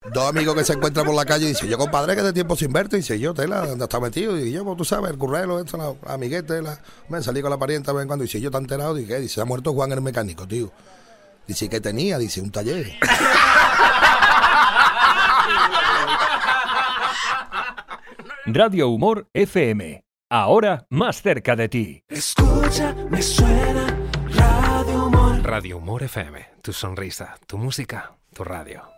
dos amigos que se encuentran por la calle y dice, yo compadre, que de tiempo sin verte, y dice, yo, tela, ¿dónde está metido? Y yo, pues tú sabes, el currelo, esto, la amiguete, me salí con la parienta, ven cuando, dice, yo te he enterado, dije, ¿qué? Dice, se ha muerto Juan el mecánico, tío. Dice, ¿qué tenía? Dice, un taller. Radio Humor FM, ahora más cerca de ti. Escucha, me suena Radio Humor. Radio Humor FM, tu sonrisa, tu música, tu radio.